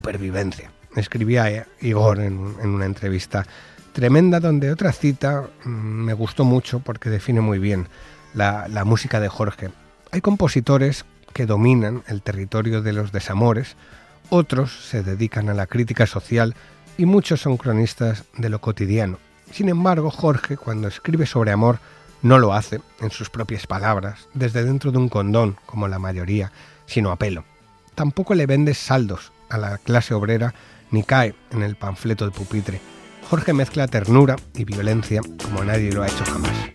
supervivencia. Escribía Igor en una entrevista tremenda, donde otra cita me gustó mucho porque define muy bien la música de Jorge. Hay compositores que dominan el territorio de los desamores, otros se dedican a la crítica social y muchos son cronistas de lo cotidiano. Sin embargo, Jorge, cuando escribe sobre amor, no lo hace en sus propias palabras, desde dentro de un condón, como la mayoría, sino a pelo. Tampoco le vende saldos a la clase obrera ni cae en el panfleto de pupitre. Jorge mezcla ternura y violencia como nadie lo ha hecho jamás.